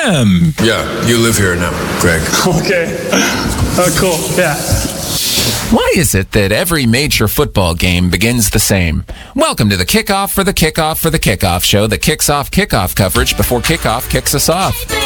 am. Yeah, you live here now, Greg. Okay. Oh, cool. Yeah. Why is it that every major football game begins the same? Welcome to the kickoff for the kickoff for the kickoff show that kicks off kickoff coverage before kickoff kicks us off.